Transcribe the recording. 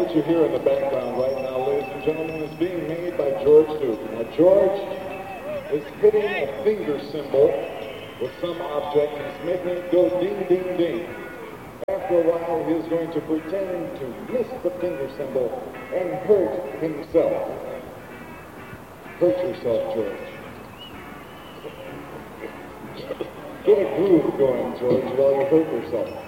that you hear in the background right now, ladies and gentlemen, is being made by George Duke. Now, George is hitting a finger cymbal with some object and is making it go ding, ding, ding. After a while, he is going to pretend to miss the finger cymbal and hurt himself. Hurt yourself, George. Get a groove going, George, while you hurt yourself.